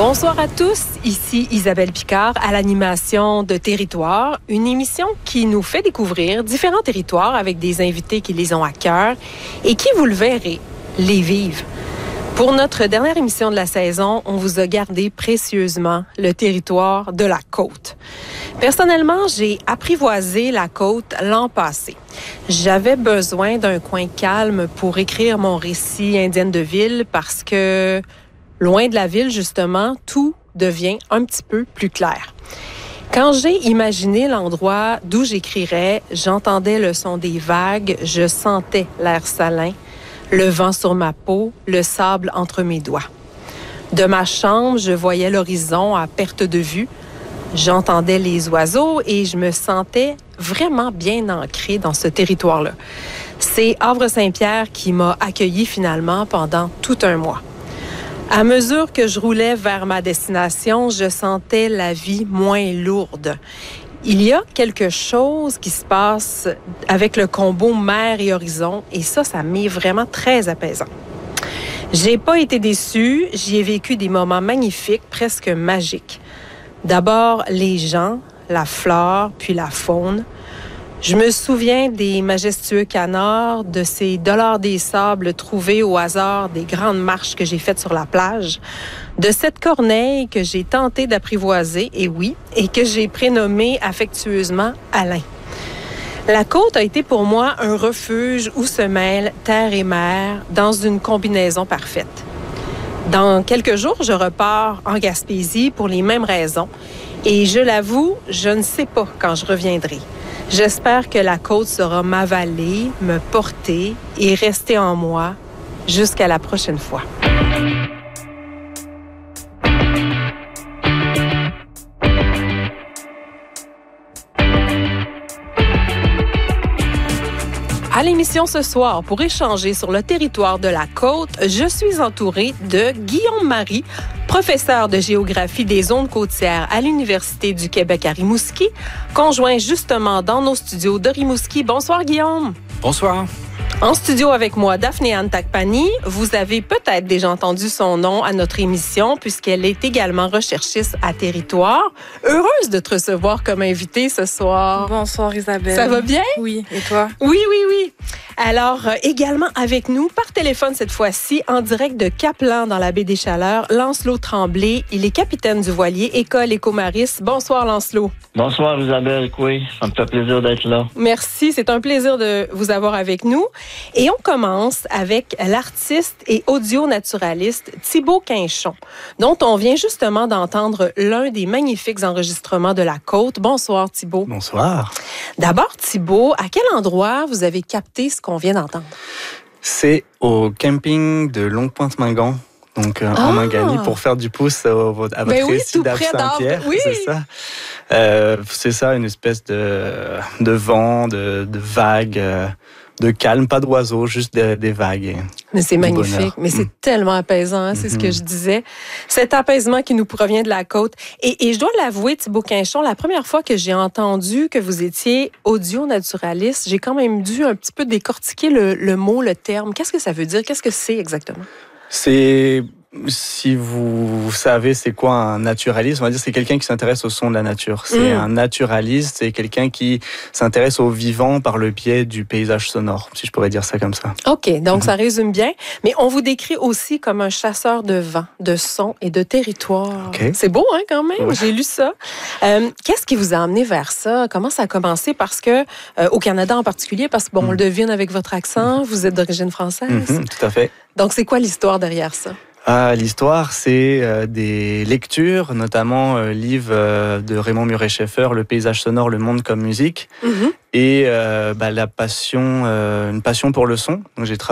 Bonsoir à tous, ici Isabelle Picard à l'animation de Territoire, une émission qui nous fait découvrir différents territoires avec des invités qui les ont à cœur et qui, vous le verrez, les vivent. Pour notre dernière émission de la saison, on vous a gardé précieusement le territoire de la côte. Personnellement, j'ai apprivoisé la côte l'an passé. J'avais besoin d'un coin calme pour écrire mon récit Indienne de ville parce que, loin de la ville, justement, tout devient un petit peu plus clair. Quand j'ai imaginé l'endroit d'où j'écrirais, j'entendais le son des vagues, je sentais l'air salin, le vent sur ma peau, le sable entre mes doigts. De ma chambre, je voyais l'horizon à perte de vue. J'entendais les oiseaux et je me sentais vraiment bien ancrée dans ce territoire-là. C'est Havre-Saint-Pierre qui m'a accueillie finalement pendant tout un mois. À mesure que je roulais vers ma destination, je sentais la vie moins lourde. Il y a quelque chose qui se passe avec le combo mer et horizon et ça m'est vraiment très apaisant. J'ai pas été déçue, j'y ai vécu des moments magnifiques, presque magiques. D'abord, les gens, la flore, puis la faune. Je me souviens des majestueux canards, de ces dollars des sables trouvés au hasard des grandes marches que j'ai faites sur la plage, de cette corneille que j'ai tenté d'apprivoiser, et que j'ai prénommée affectueusement Alain. La côte a été pour moi un refuge où se mêlent terre et mer dans une combinaison parfaite. Dans quelques jours, je repars en Gaspésie pour les mêmes raisons. Et je l'avoue, je ne sais pas quand je reviendrai. J'espère que la côte saura m'avaler, me porter et rester en moi jusqu'à la prochaine fois. À l'émission ce soir, pour échanger sur le territoire de la côte, je suis entourée de Guillaume Marie, professeur de géographie des zones côtières à l'Université du Québec à Rimouski, conjoint justement dans nos studios de Rimouski. Bonsoir Guillaume. Bonsoir. En studio avec moi, Daphné-Anne Takpani. Vous avez peut-être déjà entendu son nom à notre émission puisqu'elle est également recherchiste à Territoire. Heureuse de te recevoir comme invitée ce soir. Bonsoir Isabelle. Ça va bien? Oui. Et toi? Oui. Alors, également avec nous, par téléphone cette fois-ci, en direct de Caplan dans la baie des Chaleurs, Lancelot Tremblay. Il est capitaine du voilier École Écomaris. Bonsoir Lancelot. Bonsoir Isabelle, oui, ça me fait plaisir d'être là. Merci, c'est un plaisir de vous avoir avec nous. Et on commence avec l'artiste et audio-naturaliste Thibaut Quinchon, dont on vient justement d'entendre l'un des magnifiques enregistrements de la côte. Bonsoir Thibaut. Bonsoir. D'abord Thibaut, à quel endroit vous avez capté ce qu'on vient d'entendre? C'est au camping de Longue-Pointe-Mingan. Donc, en Mingani, pour faire du pouce à votre récit d'Havre-Saint-Pierre. Oui. C'est ça. C'est ça, une espèce de vent, de vagues, de calme, pas d'oiseaux, juste des vagues. Mais c'est magnifique, mais c'est tellement apaisant, hein, c'est ce que je disais. Cet apaisement qui nous provient de la côte. Et je dois l'avouer, Thibaut Quinchon, la première fois que j'ai entendu que vous étiez audio-naturaliste, j'ai quand même dû un petit peu décortiquer le mot, le terme. Qu'est-ce que ça veut dire? Qu'est-ce que c'est exactement? C'est, si vous savez c'est quoi un naturaliste, on va dire c'est quelqu'un qui s'intéresse au son de la nature. C'est un naturaliste, c'est quelqu'un qui s'intéresse au vivant par le biais du paysage sonore, si je pourrais dire ça comme ça. OK, donc ça résume bien. Mais on vous décrit aussi comme un chasseur de vent, de son et de territoire. Okay. C'est beau, hein, quand même? Ouais. J'ai lu ça. Qu'est-ce qui vous a amené vers ça? Comment ça a commencé? Parce que, au Canada en particulier, parce que, on le devine avec votre accent, vous êtes d'origine française. Tout à fait. Donc, c'est quoi l'histoire derrière ça? L'histoire, c'est des lectures, notamment livre de Raymond Murray-Schaeffer, Le paysage sonore, le monde comme musique, et une passion pour le son. Donc j'ai